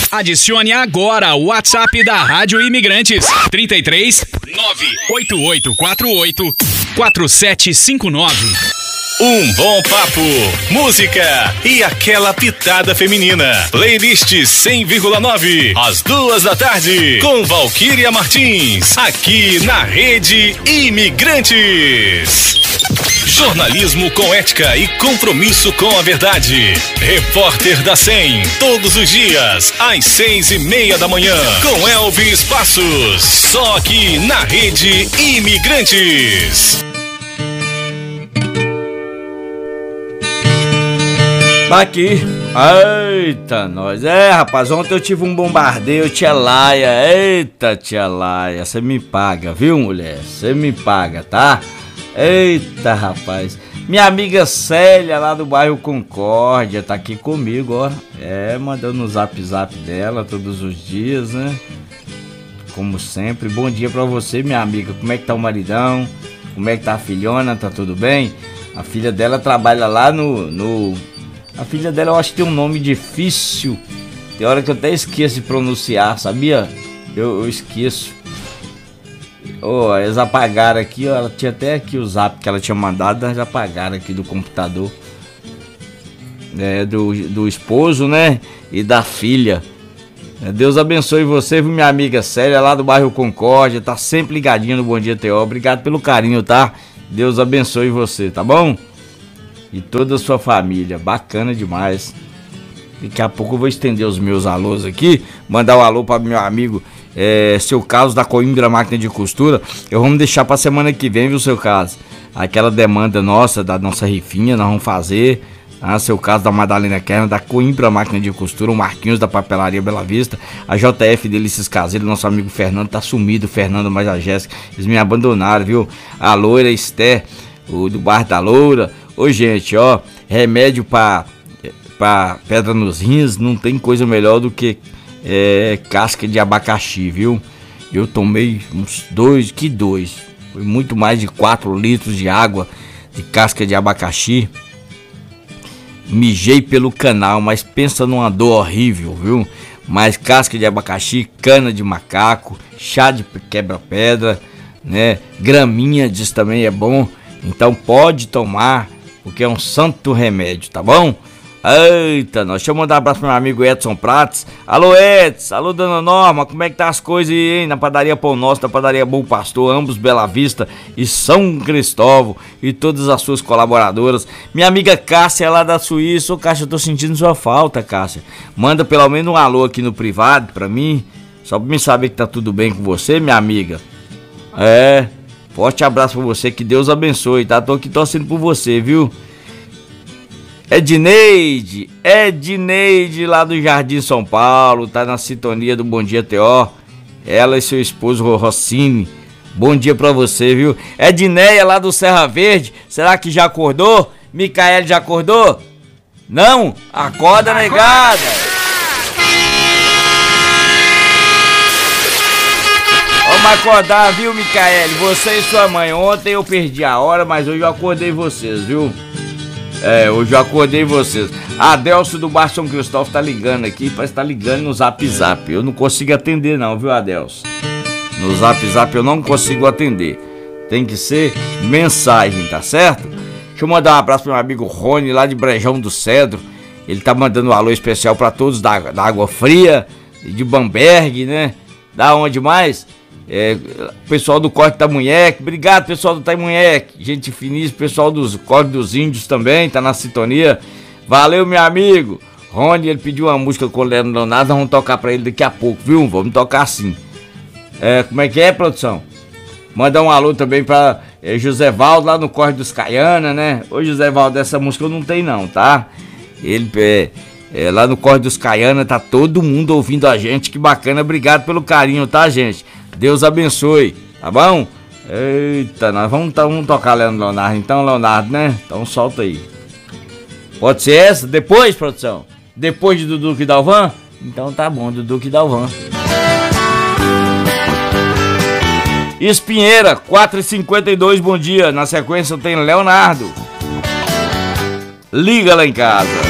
Adicione agora o WhatsApp da Rádio Imigrantes. 33 98848 4759. Um bom papo, música e aquela pitada feminina. Playlist 100,9 às 2 da tarde com Valquíria Martins, aqui na Rede Imigrantes. Jornalismo com ética e compromisso com a verdade. Repórter da 100, todos os dias, às 6:30 da manhã, com Elvis Passos. Só aqui na Rede Imigrantes. Aqui. Eita, nós. Rapaz, ontem eu tive um bombardeio, tia Laia. Eita, tia Laia, você me paga, viu, mulher? Você me paga, tá? Eita, rapaz. Minha amiga Célia, lá do bairro Concórdia, tá aqui comigo, ó. Mandando no zap dela todos os dias, né? Como sempre. Bom dia pra você, minha amiga. Como é que tá o maridão? Como é que tá a filhona? Tá tudo bem? A filha dela trabalha lá A filha dela, eu acho que tem um nome difícil. Tem hora que eu até esqueço de pronunciar, sabia? Eu esqueço. Eles apagaram aqui, ó. Ela tinha até aqui o zap que ela tinha mandado, eles apagaram aqui do computador. Do esposo, né? E da filha. Deus abençoe você, viu, minha amiga Célia, lá do bairro Concórdia. Tá sempre ligadinha no Bom Dia TO. Obrigado pelo carinho, tá? Deus abençoe você, tá bom? E toda a sua família, bacana demais. Daqui a pouco eu vou estender os meus alôs aqui. Mandar um alô para meu amigo Seu Carlos da Coimbra Máquina de Costura. Eu vamos deixar para semana que vem, viu, Seu Carlos? Aquela demanda nossa, da nossa rifinha, nós vamos fazer. Seu Carlos da Madalena Kerna, da Coimbra Máquina de Costura. O Marquinhos da Papelaria Bela Vista. A JF Delícias Caseiras, nosso amigo Fernando, tá sumido. Fernando mais a Jéssica, eles me abandonaram, viu? A Loira Esther, do Bar da Loura. Ô, gente, ó, remédio pra pedra nos rins, não tem coisa melhor do que casca de abacaxi, viu? Eu tomei uns dois, foi muito mais de 4 litros de água de casca de abacaxi. Mijei pelo canal, mas pensa numa dor horrível, viu? Mas casca de abacaxi, cana de macaco, chá de quebra-pedra, né? Graminha diz também é bom, então pode tomar, porque é um santo remédio, tá bom? Eita, deixa eu mandar um abraço pro meu amigo Edson Prates. Alô, Edson, alô, dona Norma, como é que tá as coisas aí, hein? Na padaria Pão Nosso, na padaria Bom Pastor, ambos Bela Vista e São Cristóvão e todas as suas colaboradoras. Minha amiga Cássia lá da Suíça. Ô, Cássia, eu tô sentindo sua falta, Cássia. Manda pelo menos um alô aqui no privado pra mim, só pra mim saber que tá tudo bem com você, minha amiga. Forte abraço pra você, que Deus abençoe, tá? Tô aqui torcendo por você, viu? Edneide lá do Jardim São Paulo, tá na sintonia do Bom Dia TO. Ela e seu esposo Rossini. Bom dia pra você, viu? Edneia lá do Serra Verde, será que já acordou? Micaele já acordou? Não? Acorda, negada! Vamos acordar, viu, Micaele? Você e sua mãe. Ontem eu perdi a hora, mas hoje eu acordei vocês, viu? Hoje eu acordei vocês. A Adelso do Bar São Cristóvão tá ligando aqui, parece que tá ligando no Zap. Eu não consigo atender não, viu, Adelso? No Zap eu não consigo atender. Tem que ser mensagem, tá certo? Deixa eu mandar um abraço pro meu amigo Rony, lá de Brejão do Cedro. Ele tá mandando um alô especial pra todos da Água Fria, de Bamberg, né? Da onde mais? Pessoal do Corte da Munheque, obrigado, pessoal do Taimunheque, gente finíssima, pessoal dos Corte dos Índios também, tá na sintonia. Valeu, meu amigo Rony, ele pediu uma música com o Leonardo, nós vamos tocar pra ele daqui a pouco, viu? Vamos tocar sim. Como é que é, produção? Mandar um alô também pra José Valdo, lá no Corte dos Caiana, né? Ô, José Valdo, essa música eu não tenho não, tá? Ele lá no Corte dos Caiana, tá todo mundo ouvindo a gente, que bacana, obrigado pelo carinho, tá, gente? Deus abençoe, tá bom? Eita, nós vamos tocar Leonardo, então, Leonardo, né? Então solta aí. Pode ser essa? Depois, produção? Depois de Dudu e Dalvan? Então tá bom, Dudu e Dalvan. Espinheira, 4h52, bom dia. Na sequência tem Leonardo. Liga lá em casa.